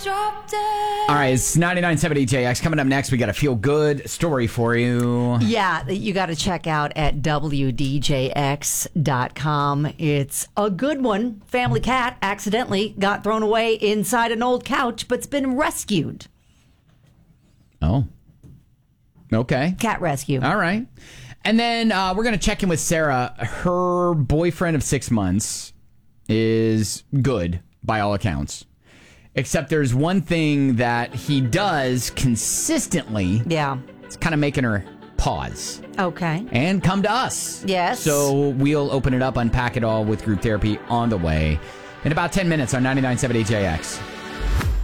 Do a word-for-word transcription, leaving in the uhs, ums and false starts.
Drop dead. All right, it's ninety-nine point seven E J X. Coming up next, we got a feel-good story for you. Yeah, you got to check out at W D J X dot com. It's a good one. Family cat accidentally got thrown away inside an old couch, but's been rescued. Oh. Okay. Cat rescue. All right. And then uh, we're going to check in with Sarah. Her boyfriend of six months is good, by all accounts. Except there's one thing that he does consistently. Yeah. It's kind of making her pause. Okay. And come to us. Yes. So we'll open it up, unpack it all with group therapy on the way in about ten minutes on ninety-nine point seven H A X.